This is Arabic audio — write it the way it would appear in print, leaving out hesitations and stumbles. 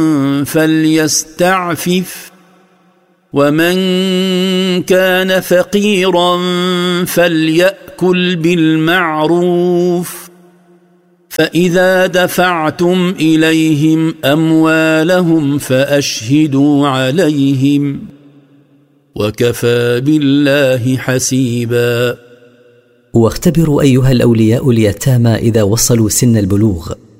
فليستعفف ومن كان فقيرا فليأكل بالمعروف فإذا دفعتم إليهم أموالهم فأشهدوا عليهم وكفى بالله حسيبا. واختبروا أيها الأولياء اليتامى إذا وصلوا سن البلوغ